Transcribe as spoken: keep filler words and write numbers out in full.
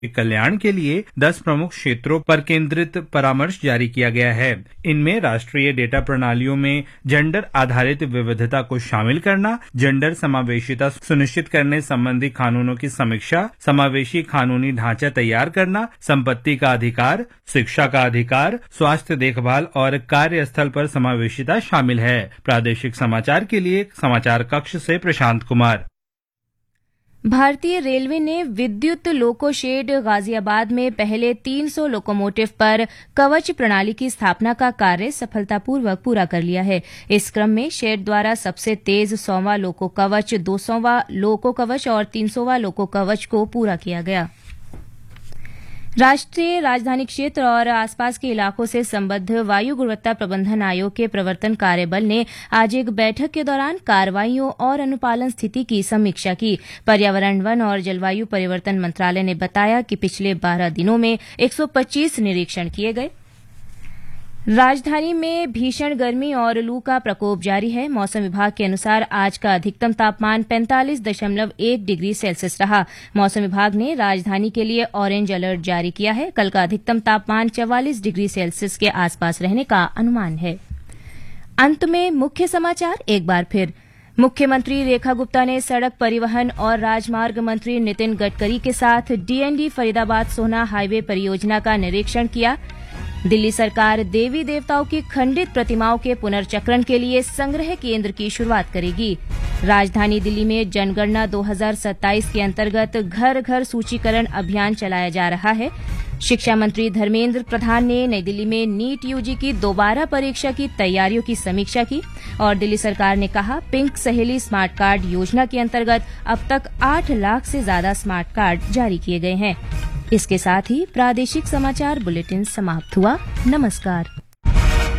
कल्याण के लिए दस प्रमुख क्षेत्रों पर केंद्रित परामर्श जारी किया गया है। इनमें राष्ट्रीय डेटा प्रणालियों में जेंडर आधारित विविधता को शामिल करना, जेंडर समावेशिता सुनिश्चित करने संबंधी कानूनों की समीक्षा, समावेशी कानूनी ढांचा तैयार करना, संपत्ति का अधिकार, शिक्षा का अधिकार, स्वास्थ्य देखभाल और कार्यस्थल पर समावेशिता शामिल है। प्रादेशिक समाचार के लिए समाचार कक्ष से प्रशांत कुमार। भारतीय रेलवे ने विद्युत लोको शेड गाजियाबाद में पहले तीन सौ लोकोमोटिव पर कवच प्रणाली की स्थापना का कार्य सफलतापूर्वक पूरा कर लिया है। इस क्रम में शेड द्वारा सबसे तेज सौवां लोको कवच, दो सौवां लोको कवच और तीन सौवां लोको कवच को पूरा किया गया। राष्ट्रीय राजधानी क्षेत्र और आसपास के इलाकों से संबद्ध वायु गुणवत्ता प्रबंधन आयोग के प्रवर्तन कार्यबल ने आज एक बैठक के दौरान कार्रवाइयों और अनुपालन स्थिति की समीक्षा की। पर्यावरण, वन और जलवायु परिवर्तन मंत्रालय ने बताया कि पिछले बारह दिनों में एक सौ पच्चीस निरीक्षण किए गए। राजधानी में भीषण गर्मी और लू का प्रकोप जारी है। मौसम विभाग के अनुसार आज का अधिकतम तापमान पैंतालीस दशमलव एक डिग्री सेल्सियस रहा। मौसम विभाग ने राजधानी के लिए ऑरेंज अलर्ट जारी किया है। कल का अधिकतम तापमान चौवालीस डिग्री सेल्सियस के आसपास रहने का अनुमान है। अंत में मुख्य समाचार एक बार फिर। मुख्यमंत्री रेखा गुप्ता ने सड़क परिवहन और राजमार्ग मंत्री नितिन गडकरी के साथ डीएनडी फरीदाबाद सोहना हाईवे परियोजना का निरीक्षण किया। दिल्ली सरकार देवी देवताओं की खंडित प्रतिमाओं के पुनर्चक्रण के लिए संग्रह केंद्र की शुरुआत करेगी। राजधानी दिल्ली में जनगणना दो हज़ार सत्ताईस के अंतर्गत घर घर सूचीकरण अभियान चलाया जा रहा है। शिक्षा मंत्री धर्मेंद्र प्रधान ने नई दिल्ली में नीट यूजी की दोबारा परीक्षा की तैयारियों की समीक्षा की और दिल्ली सरकार ने कहा, पिंक सहेली स्मार्ट कार्ड योजना के अंतर्गत अब तक आठ लाख से ज्यादा स्मार्ट कार्ड जारी किए गए हैं। इसके साथ ही प्रादेशिक समाचार बुलेटिन समाप्त हुआ। नमस्कार।